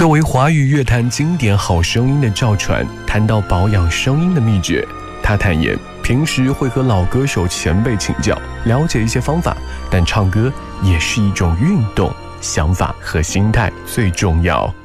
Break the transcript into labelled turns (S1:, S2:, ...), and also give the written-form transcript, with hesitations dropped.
S1: 作为华语乐坛经典好声音的赵传，谈到保养声音的秘诀，他坦言平时会和老歌手前辈请教，了解一些方法，但唱歌也是一种运动，想法和心态最重要。